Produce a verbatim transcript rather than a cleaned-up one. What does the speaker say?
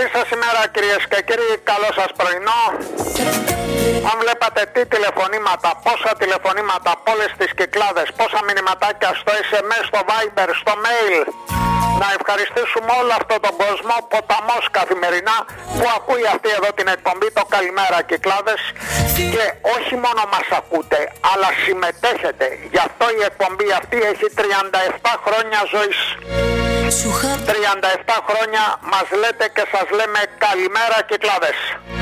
Καλή σας ημέρα κυρίες και κύριοι, καλό σας πρωινό. Αν βλέπατε τι τηλεφωνήματα, πόσα τηλεφωνήματα από όλες τις Κυκλάδες, πόσα μηνυματάκια στο ες εμ ες, στο Viber, στο mail. Να ευχαριστήσουμε όλο αυτόν τον κόσμο, ποταμός καθημερινά, που ακούει αυτή εδώ την εκπομπή, το Καλημέρα Κυκλάδες. Και όχι μόνο μας ακούτε, αλλά συμμετέχετε. Γι' αυτό η εκπομπή αυτή έχει τριάντα επτά χρόνια ζωής. τριάντα επτά χρόνια μας λέτε και σας λέμε Καλημέρα Κυκλάδες.